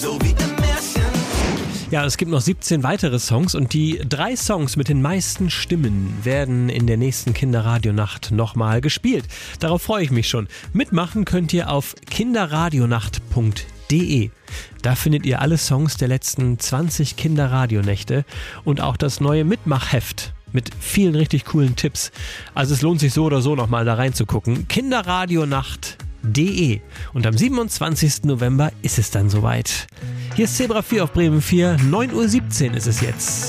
so wie im Märchen. Ja, es gibt noch 17 weitere Songs und die 3 Songs mit den meisten Stimmen werden in der nächsten Kinderradionacht nochmal gespielt. Darauf freue ich mich schon. Mitmachen könnt ihr auf kinderradionacht.de. Da findet ihr alle Songs der letzten 20 Kinderradionächte und auch das neue Mitmachheft mit vielen richtig coolen Tipps. Also es lohnt sich so oder so nochmal da reinzugucken. Kinderradionacht.de. Und am 27. November ist es dann soweit. Hier ist Zebra 4 auf Bremen 4, 9:17 Uhr ist es jetzt.